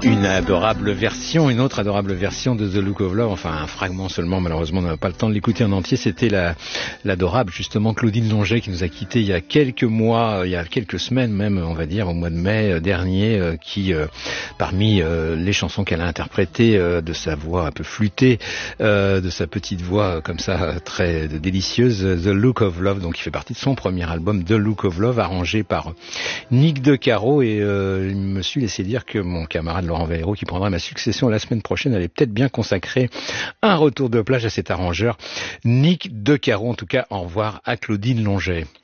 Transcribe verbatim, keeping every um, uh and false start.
Une adorable version, une autre adorable version de The Look of Love, enfin un fragment seulement, malheureusement on n'a pas le temps de l'écouter en entier. C'était la, l'adorable justement Claudine Longet qui nous a quittés il y a quelques mois, il y a quelques semaines même, on va dire au mois de mai dernier, qui euh, parmi euh, les chansons qu'elle a interprétées, euh, de sa voix un peu flûtée, euh, de sa petite voix comme ça très délicieuse, The Look of Love, donc qui fait partie de son premier album The Look of Love, arrangé par Nick De Caro, et euh, je me suis laissé dire que mon camarade Laurent Valero, qui prendra ma succession la semaine prochaine, allait peut-être bien consacrer un retour de plage à cet arrangeur Nick De Caro. En tout cas, au revoir à Claudine Longet.